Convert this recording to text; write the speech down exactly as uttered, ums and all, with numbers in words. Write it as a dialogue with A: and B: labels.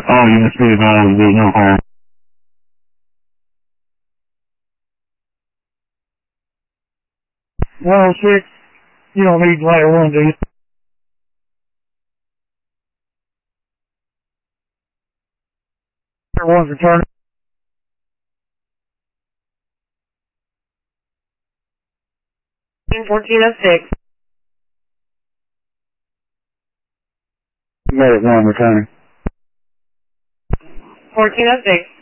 A: Oh, you must be about there's no call. one oh six, you don't need ladder one, do you? Ladder one's returning.
B: fourteen oh six.
A: Medic one returning.
B: fourteen oh six.